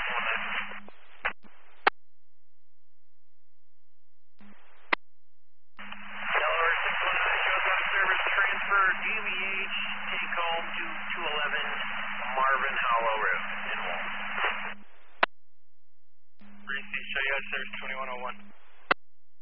Delaware 619 shows up service transfer DVH, take home to 211 Marvin Hollow Road in Walton. Show you guys service 2101.